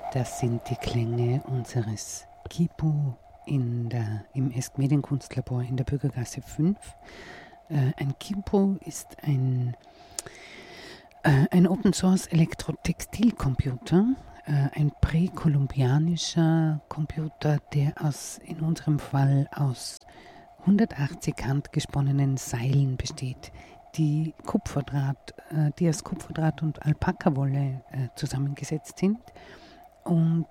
Das sind die Klänge unseres Kipu im ESC Medienkunstlabor in der Bürgergasse 5. Ein Kipu ist ein Open-Source Elektrotextilcomputer, ein präkolumbianischer Computer, der in unserem Fall aus 180 handgesponnenen Seilen besteht, die aus Kupferdraht und Alpakawolle zusammengesetzt sind und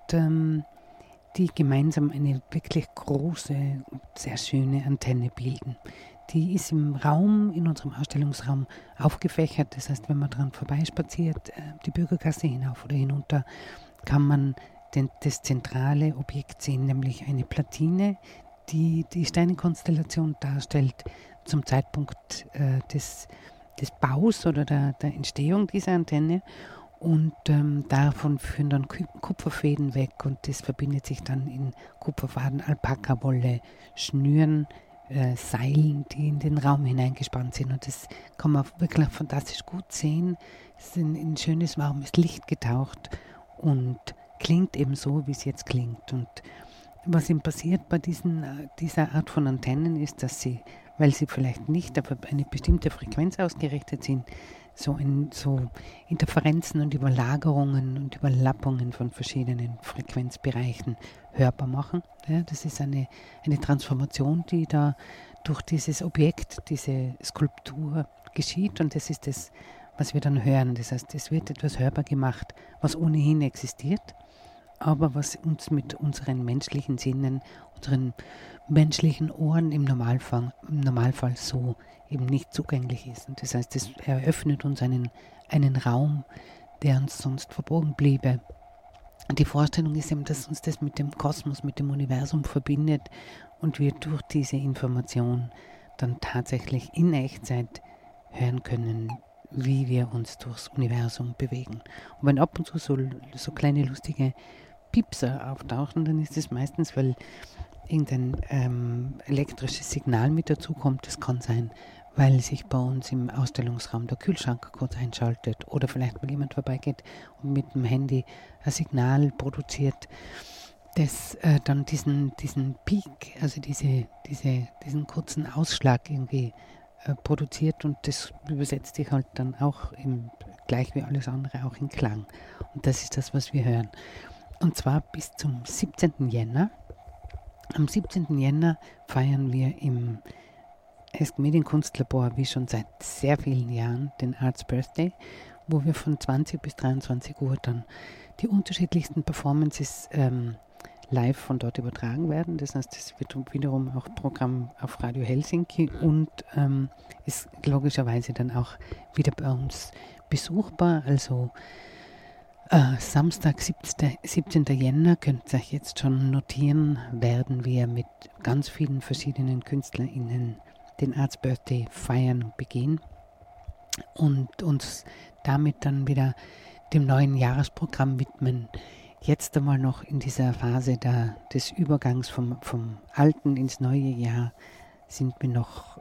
die gemeinsam eine wirklich große und sehr schöne Antenne bilden. Die ist in unserem Ausstellungsraum aufgefächert. Das heißt, wenn man dran vorbeispaziert, die Bürgergasse hinauf oder hinunter, kann man das zentrale Objekt sehen, nämlich eine Platine, die die Sternenkonstellation darstellt zum Zeitpunkt des Baus oder der Entstehung dieser Antenne. Und davon führen dann Kupferfäden weg und das verbindet sich dann in Kupferfaden, Alpakawolle, Schnüren, Seilen, die in den Raum hineingespannt sind. Und das kann man wirklich fantastisch gut sehen. Es ist in schönes, warmes Licht getaucht und klingt eben so, wie es jetzt klingt. Und was ihm passiert bei dieser Art von Antennen ist, dass sie, weil sie vielleicht nicht auf eine bestimmte Frequenz ausgerichtet sind, so Interferenzen und Überlagerungen und Überlappungen von verschiedenen Frequenzbereichen hörbar machen. Ja, das ist eine Transformation, die da durch dieses Objekt, diese Skulptur geschieht, und das ist das, was wir dann hören. Das heißt, es wird etwas hörbar gemacht, was ohnehin existiert, aber was uns mit unseren menschlichen Sinnen, unseren menschlichen Ohren im Normalfall so eben nicht zugänglich ist. Und das heißt, es eröffnet uns einen Raum, der uns sonst verborgen bliebe. Und die Vorstellung ist eben, dass uns das mit dem Kosmos, mit dem Universum verbindet und wir durch diese Information dann tatsächlich in Echtzeit hören können, wie wir uns durchs Universum bewegen. Und wenn ab und zu so kleine lustige Piepser auftauchen, dann ist es meistens, weil irgendein elektrisches Signal mit dazu kommt. Das kann sein, weil sich bei uns im Ausstellungsraum der Kühlschrank kurz einschaltet oder vielleicht mal jemand vorbeigeht und mit dem Handy ein Signal produziert, das dann diesen Peak, also diesen kurzen Ausschlag irgendwie produziert, und das übersetzt sich halt dann auch gleich wie alles andere auch in Klang. Und das ist das, was wir hören. Und zwar bis zum 17. Jänner. Am 17. Jänner feiern wir im ESC Medienkunstlabor, wie schon seit sehr vielen Jahren, den Arts Birthday, wo wir von 20 bis 23 Uhr dann die unterschiedlichsten Performances live von dort übertragen werden. Das heißt, es wird wiederum auch Programm auf Radio Helsinki und ist logischerweise dann auch wieder bei uns besuchbar. Also Samstag, 17. Jänner, könnt ihr euch jetzt schon notieren, werden wir mit ganz vielen verschiedenen KünstlerInnen den Arts Birthday feiern und begehen und uns damit dann wieder dem neuen Jahresprogramm widmen. Jetzt einmal noch in dieser Phase des Übergangs vom alten ins neue Jahr sind wir noch,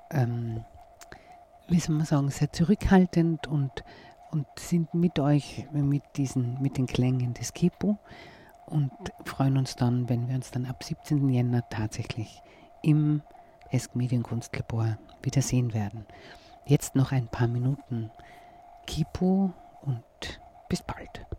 wie soll man sagen, sehr zurückhaltend und sind mit euch, mit den Klängen des Kipu, und freuen uns dann, wenn wir uns dann ab 17. Jänner tatsächlich im ESC Medienkunstlabor wiedersehen werden. Jetzt noch ein paar Minuten Kipu und bis bald.